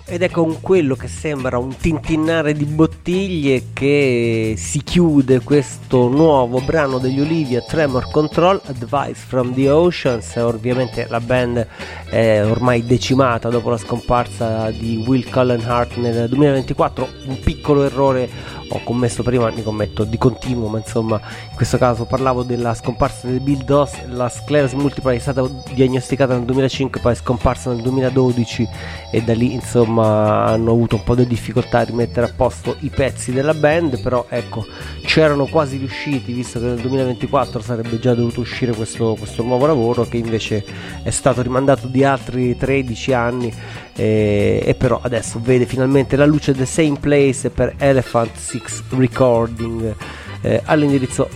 Ed è con quello che sembra un tintinnare di bottiglie che si chiude questo nuovo brano degli Olivia, Tremor Control, Advice from the Oceans. Ovviamente la band è ormai decimata dopo la scomparsa di Will Cullen Hart nel 2024. Un piccolo errore ho commesso prima, ne commetto di continuo, ma insomma in questo caso parlavo della scomparsa di Bill Doss. La sclerosi multipla è stata diagnosticata nel 2005, poi è scomparsa nel 2012 e da lì insomma hanno avuto un po' di difficoltà a rimettere a posto i pezzi della band, però ecco, c'erano quasi riusciti, visto che nel 2024 sarebbe già dovuto uscire questo nuovo lavoro, che invece è stato rimandato di altri 13 anni, e però adesso vede finalmente la luce. The Same Place per Elephant Six Recording, all'indirizzo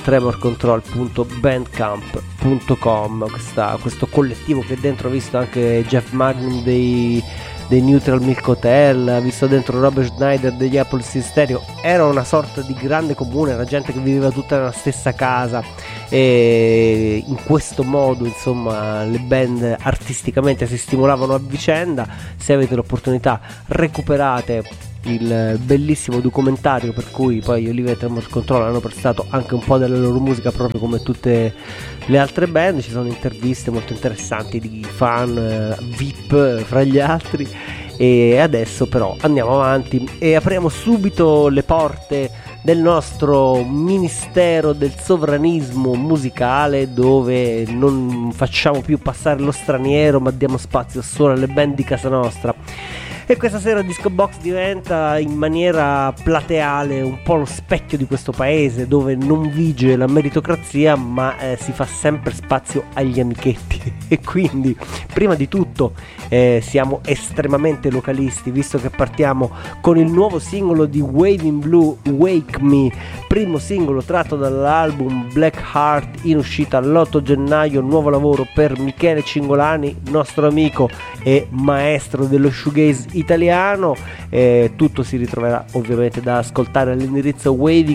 oliviatremorcontrol.bandcamp.com, questo collettivo che dentro ha visto anche Jeff Magnum dei Neutral Milk Hotel, ha visto dentro Robert Schneider degli Apple Stereo. Era una sorta di grande comune, la gente che viveva tutta nella stessa casa, e in questo modo insomma le band artisticamente si stimolavano a vicenda. Se avete l'opportunità, recuperate il bellissimo documentario per cui poi Olivia e Tremor Control hanno prestato anche un po' della loro musica, proprio come tutte le altre band. Ci sono interviste molto interessanti di fan VIP fra gli altri, e adesso però andiamo avanti e apriamo subito le porte del nostro ministero del sovranismo musicale, dove non facciamo più passare lo straniero ma diamo spazio solo alle band di casa nostra. E questa sera Disco Box diventa in maniera plateale un po' lo specchio di questo paese, dove non vige la meritocrazia ma si fa sempre spazio agli amichetti. E quindi prima di tutto siamo estremamente localisti, visto che partiamo con il nuovo singolo di Waving Blue, Wake Me, primo singolo tratto dall'album Black Heart, in uscita l'8 gennaio, nuovo lavoro per Michele Cingolani, nostro amico e maestro dello shoegaze italiano. Tutto si ritroverà ovviamente da ascoltare all'indirizzo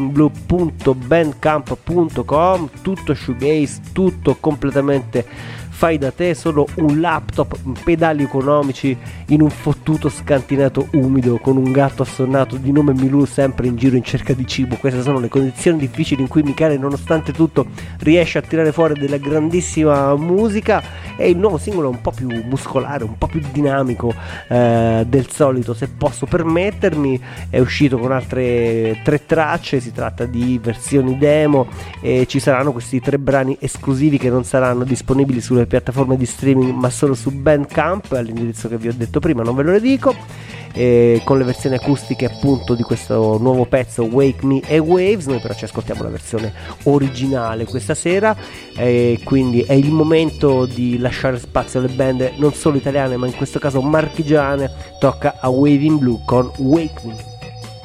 wavingblue.bandcamp.com, tutto shoegaze, tutto completamente fai da te, solo un laptop, pedali economici in un fottuto scantinato umido con un gatto assonnato di nome Milù sempre in giro in cerca di cibo. Queste sono le condizioni difficili in cui Michele, nonostante tutto, riesce a tirare fuori della grandissima musica. E il nuovo singolo è un po' più muscolare, un po' più dinamico del solito, se posso permettermi. È uscito con altre 3 tracce, si tratta di versioni demo, e ci saranno questi 3 brani esclusivi che non saranno disponibili sulle piattaforme di streaming ma solo su Bandcamp, all'indirizzo che vi ho detto prima, non ve lo ridico, con le versioni acustiche appunto di questo nuovo pezzo Wake Me e Waves. Noi però ci ascoltiamo la versione originale questa sera, quindi è il momento di lasciare spazio alle band non solo italiane ma in questo caso marchigiane. Tocca a Waving Blue con Wake Me.